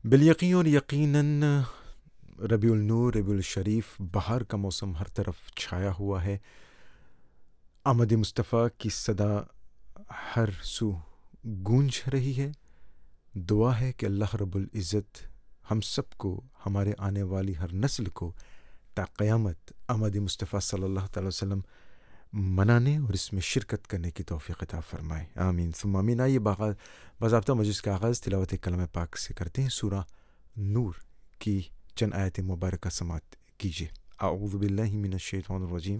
बिलयकीन और यकीनन रबीउल नूर, रबीउल शरीफ, बहार का मौसम हर तरफ छाया हुआ है। आमद मुस्तफ़ा की सदा हर सू गूंज रही है। दुआ है कि अल्लाह रब्बुल इज़्ज़त हम सब को, हमारे आने वाली हर नस्ल को ता क़यामत आमद मुस्तफ़ा सल्लल्लाहु अलैहि वसल्लम मनाने और इसमें शिरकत करने की तौफ़ीक़ अता फ़रमाए। आमीन सुम्मा आमीन। आइए बाज़ाब्ता मजलिस का आगाज़ तिलावत कलम पाक से करते हैं। सूरा नूर की चंद आयत मुबारक समात कीजिए। अऊज़ु बिल्लाहि मिनश शैतानिर रजीम।